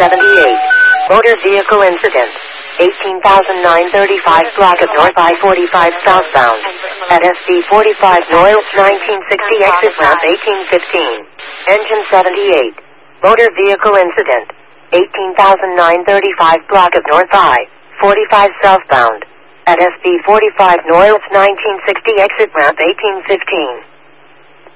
78. Motor vehicle incident. 18,935 block of North I-45 southbound. At SD 45 Royals 1960 exit ramp 1815. Engine 78. Motor vehicle incident. 18,935 block of North I-45 southbound. At SD 45 Royals 1960 exit ramp 1815.